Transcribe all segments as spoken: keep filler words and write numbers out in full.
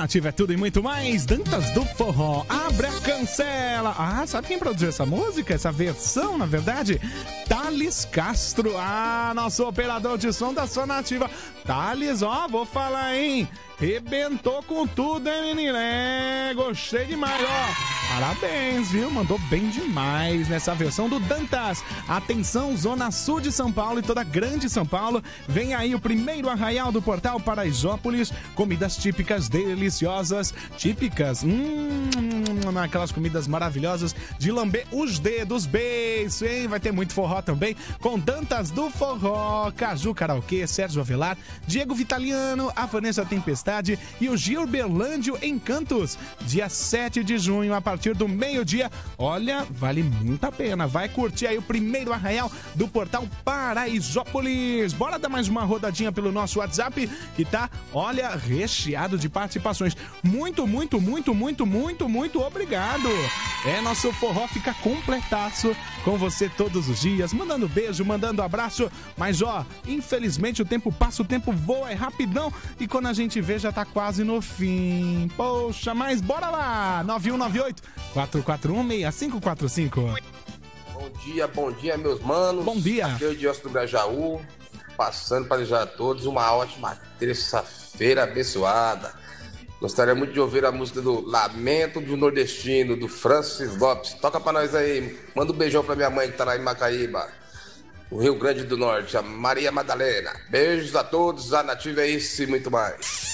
Nativa é tudo e muito mais. Dantas do Forró, abre a cancela. Ah, sabe quem produziu essa música? Essa versão, na verdade? Thales Castro. Ah, nosso operador de som da sua Nativa. Thales, ó, vou falar, hein? Rebentou com tudo, hein, menina? É, gostei demais, ó. Parabéns, viu? Mandou bem demais nessa versão do Dantas. Atenção, Zona Sul de São Paulo e toda Grande São Paulo. Vem aí o primeiro arraial do Portal Paraisópolis. Comidas típicas deliciosas. Típicas, hum, aquelas comidas maravilhosas de lamber os dedos. Beijo, hein? Vai ter muito forró também com Dantas do Forró, Caju Karaokê, Sérgio Avelar, Diego Vitaliano, a Vanessa Tempestade e o Gilberlândio Encantos, dia sete de junho, a partir do meio-dia. Olha, vale muito a pena. Vai curtir aí o primeiro arraial do Portal Paraisópolis. Bora dar mais uma rodadinha pelo nosso WhatsApp, que tá, olha, recheado de participações. Muito, muito, muito, muito, muito, muito obrigado. É, nosso forró fica completaço com você todos os dias, mandando beijo, mandando abraço. Mas, ó, infelizmente o tempo passa, o tempo voa, é rapidão, e quando a gente vê, já tá quase no fim. Poxa, mas bora lá! nove um nove oito, quatro quatro um, seis cinco quatro cinco. Bom dia, bom dia, meus manos. Bom dia. Aqui é o Diócio do Grajaú, passando para desejar a todos uma ótima terça-feira abençoada. Gostaria muito de ouvir a música do Lamento do Nordestino, do Francis Lopes. Toca pra nós aí. Manda um beijão pra minha mãe que tá lá em Macaíba, o Rio Grande do Norte, a Maria Madalena. Beijos a todos, a Nativa é isso e muito mais.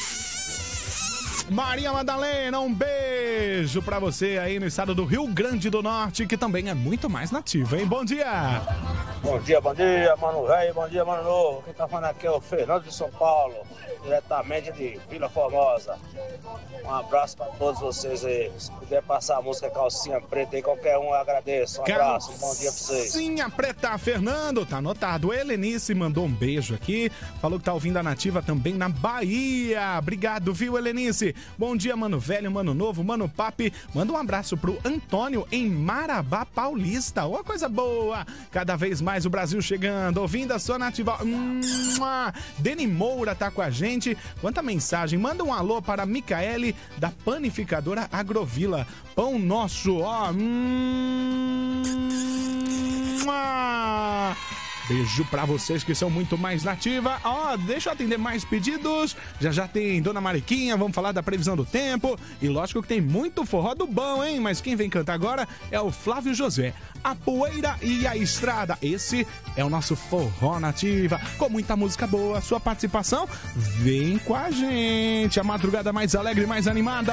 Maria Madalena, um beijo pra você aí no estado do Rio Grande do Norte, que também é muito mais nativa, hein? Bom dia! Bom dia, bom dia, mano velho, bom dia, mano novo. Quem tá falando aqui é o Fernando de São Paulo, diretamente de Vila Formosa. Um abraço pra todos vocês aí. Se puder passar a música Calcinha Preta aí, qualquer um, eu agradeço. Um abraço, um bom dia pra vocês. Calcinha Preta, Fernando, tá anotado. Helenice mandou um beijo aqui, falou que tá ouvindo a Nativa também na Bahia. Obrigado, viu, Helenice? Bom dia, mano velho, mano novo, mano papi. Manda um abraço pro Antônio em Marabá Paulista. Ô, coisa boa! Cada vez mais o Brasil chegando, ouvindo a sua Nativa. Mua! Deni Moura tá com a gente. Quanta mensagem. Manda um alô para a Micaele da Panificadora Agrovila. Pão nosso, ó. Mua! Beijo pra vocês que são muito mais nativa. Ó, deixa eu atender mais pedidos. Já já tem Dona Mariquinha, vamos falar da previsão do tempo. E lógico que tem muito forró do bom, hein? Mas quem vem cantar agora é o Flávio José. A Poeira e a Estrada. Esse é o nosso Forró Nativa, com muita música boa. Sua participação, vem com a gente. A madrugada mais alegre e mais animada.